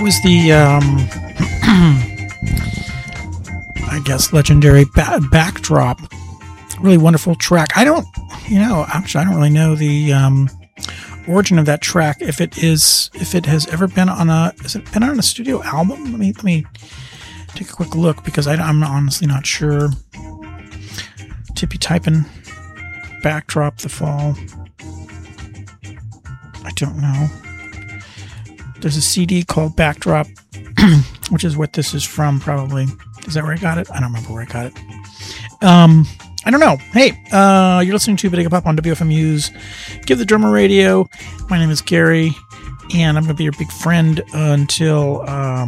was the, I guess, legendary Backdrop. Really wonderful track. I don't really know the origin of that track. If it has ever been on has it been on a studio album? Let me take a quick look because I'm honestly not sure. Tippy typing Backdrop the Fall. I don't know. There's a CD called Backdrop, which is what this is from, probably. Is that where I got it? I don't remember where I got it. I don't know. Hey, you're listening to Bodega Pop on WFMU's Give the Drummer Radio. My name is Gary, and I'm going to be your big friend until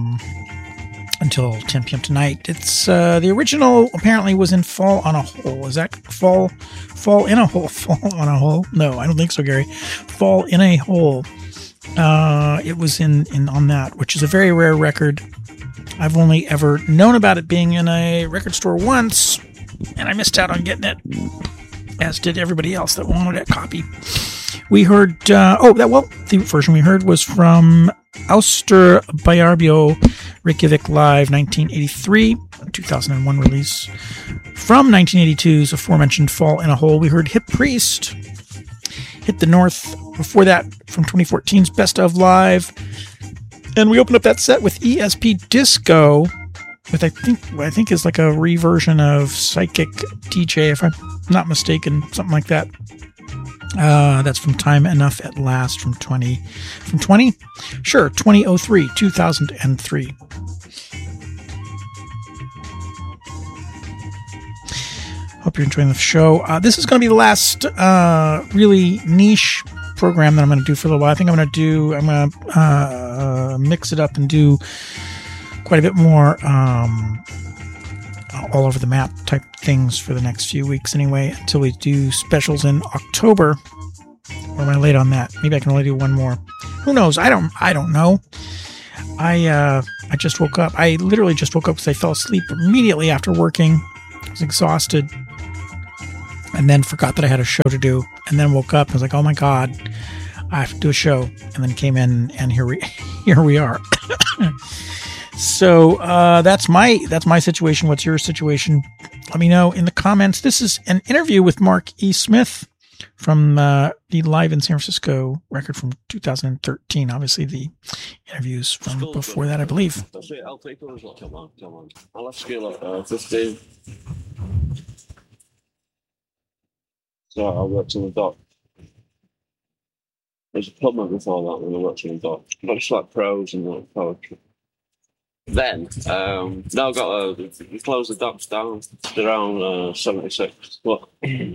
10 p.m. tonight. It's the original apparently was in Fall on a Hole. Is that Fall in a Hole? Fall on a Hole? No, I don't think so, Gary. Fall in a Hole. It was in on that, which is a very rare record. I've only ever known about it being in a record store once, and I missed out on getting it, as did everybody else that wanted a copy. We heard, the version we heard was from Auster Bajarbio, Reykjavik Live, 1983, 2001 release. From 1982's aforementioned Fall in a Hole, we heard Hip Priest, Hit the North. Before that, from 2014's Best of Live. And we opened up that set with ESP Disco, with I think is like a reversion of Psychic DJ, if I'm not mistaken, something like that. That's from Time Enough at Last from 2003, 2003. Hope you're enjoying the show. This is going to be the last really niche program that I'm going to do for a little while. I think I'm going to mix it up and do quite a bit more all over the map type things for the next few weeks anyway, until we do specials in October. Or am I late on that? Maybe I can only do one more. Who knows? I don't know. I just woke up. I literally just woke up because I fell asleep immediately after working. I was exhausted. And then forgot that I had a show to do. And then woke up and was like, oh my God, I have to do a show. And then came in, and here we are. So that's my situation. What's your situation? Let me know in the comments. This is an interview with Mark E. Smith from the Live in San Francisco record from 2013. Obviously, the interviews from before that, I believe. I'll take those. Come on. I'll have scale up 15. So I worked in the dock. There's a plumber before that when I worked in the dock. Much like prose and like poetry. Then, now we closed the docks down around 76. But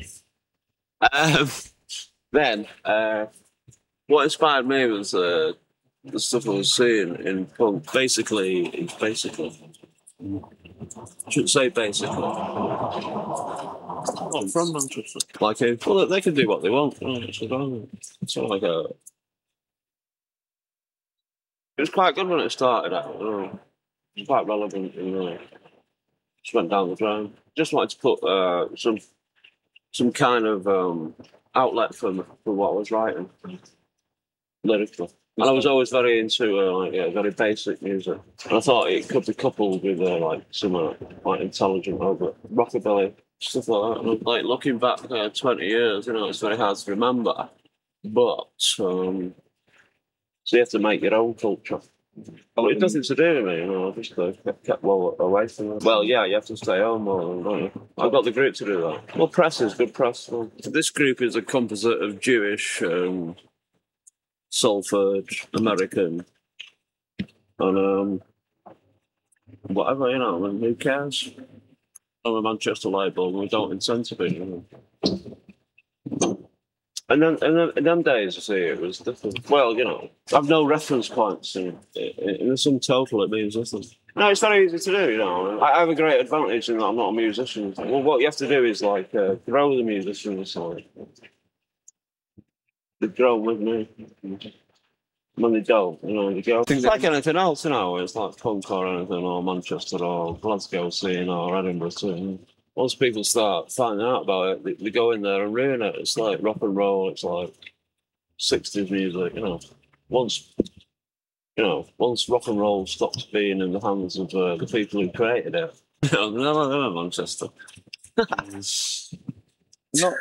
then, what inspired me was the stuff I was seeing in punk. Basically, I shouldn't say basically. Oh, from Manchester. Like, well, they can do what they want. It's not like a. It was quite good when it started. It was quite relevant, and just went down the drain. Just wanted to put some kind of outlet for what I was writing lyrically. And I was always very into very basic music. And I thought it could be coupled with some intelligent over rockabilly stuff like that. And, like, looking back 20 years, it's very hard to remember. But so you have to make your own culture. Well, it doesn't to do with me, I just kept well away from it. Well, yeah, you have to stay home more, don't you? I've got the group to do that. Well, press is good press. Well, this group is a composite of Jewish, Salford, American, and whatever, who cares? I'm a Manchester label, and we don't intend to be. And then in them days, I see, it was different. Well, I've no reference points, and in the sum total, it means nothing. No, it's very easy to do, I have a great advantage in that I'm not a musician. Well, what you have to do is, grow the musicians, they grow with me. When they don't, they go. It's like anything else, it's like punk or anything, or Manchester, or Glasgow scene, or Edinburgh scene. Once people start finding out about it, they go in there and ruin it. It's like rock and roll, it's like 60s music, Once You know, once rock and roll stopped being in the hands of the people who created it, no, Manchester. Not.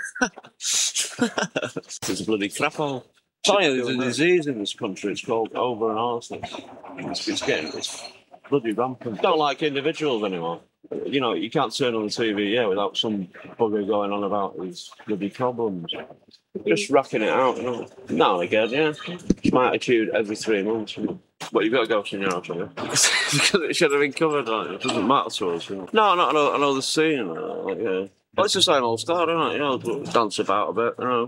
It's a bloody crap hole. Tell you, there's a disease in this country. It's called over and arseness. It's bloody rampant. Don't like individuals anymore. You know, you can't turn on the TV, without some bugger going on about his bloody problems. Just racking it out, you know. Now and again, It's my attitude every 3 months. You know. But you've got to go to your house, because it should have been covered. Like, it doesn't matter to us. You know. No, I know the scene. Well, it's the same old style, isn't it? You know, dance about a bit. You know.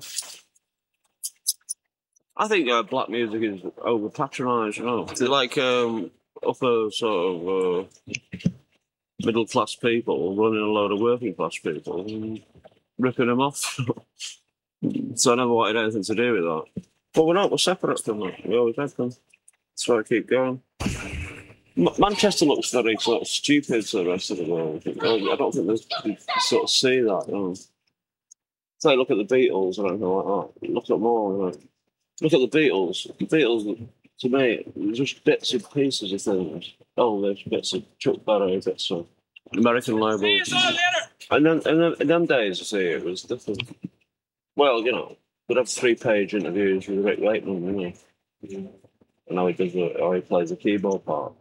I think black music is over patronised. You know, it's like upper sort of middle class people running a load of working class people and ripping them off. So I never wanted anything to do with that. But we're not. We're separate from that. We always have them. That's why I keep going. Manchester looks very sort of stupid to the rest of the world. I don't think they sort of see that. You know. So look at the Beatles or anything like that. Look at more. You know. Look at the Beatles. The Beatles, to me, they're just bits and pieces of things. Oh, there's bits of Chuck Berry, bits of American labels. And then in them days, I see it was different. Well, you know, we'd have 3-page interviews with Rick Wakeman, you know. And how he plays the keyboard part.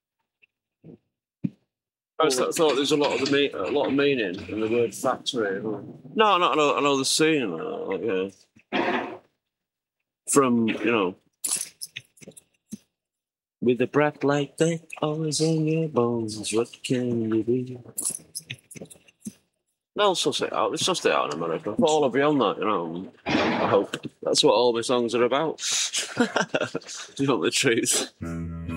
I thought there's a lot of meaning in the word factory. You know. No, I know the scene. From, you know, with a breath like that, always in your bones, what can you be? No, it's just out. It's just out in America. But all beyond that, you know. I hope that's what all my songs are about. Do you want the truth?